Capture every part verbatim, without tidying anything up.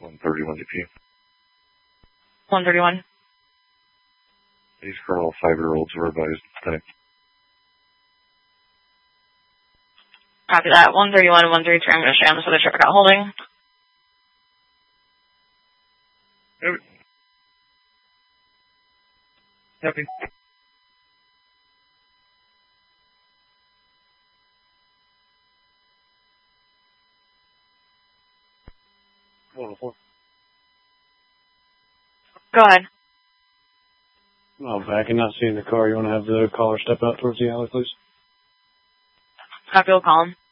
one thirty-one D P. one thirty-one. These for all five-year-olds are advised. Thanks. Copy that. one thirty-one, one thirty-three. I'm going to sham this other traffic out holding. Happy. one oh four. Go ahead. Oh, back and not seeing the car. You want to have the caller step out towards the alley, please? Copy, we'll call him.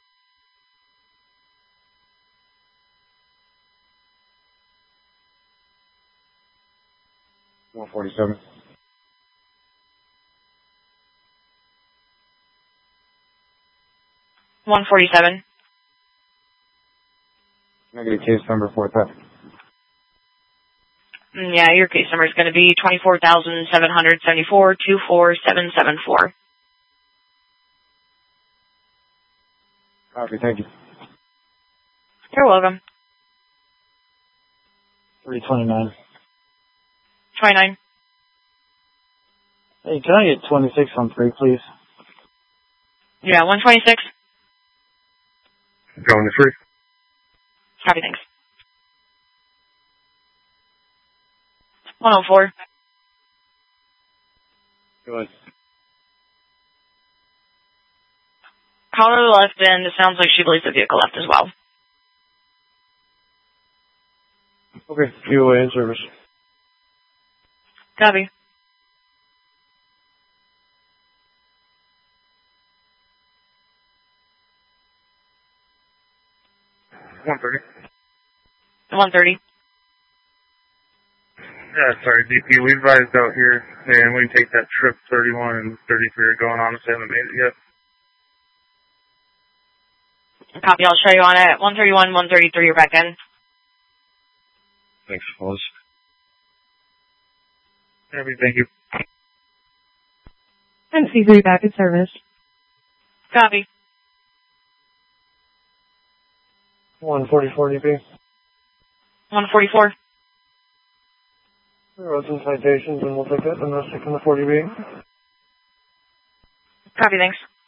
one forty-seven. one forty-seven. Negative case number four traffic. Yeah, your case number is going to be twenty-four thousand seven hundred seventy-four, two four seven seven four. Copy, thank you. You're welcome. three twenty-nine. twenty-nine. Hey, can I get twenty-six on three, please? Yeah, one twenty-six. Going to three. Copy, thanks. one oh four. Go ahead. Caller to the left end. It sounds like she believes the vehicle left as well. Okay, you away in service. Copy. one thirty. one thirty. Yeah, sorry, D P. We advised out here, and we can take that trip thirty-one and thirty-three are going on. We haven't made it yet. Copy, I'll show you on it. one thirty-one, one thirty-three, you're back in. Thanks, fellas. Happy, thank you. M C three back in service. Copy. one forty-four D P. one forty-four. We wrote some citations and we'll take that and that's from the forty B. Copy, thanks.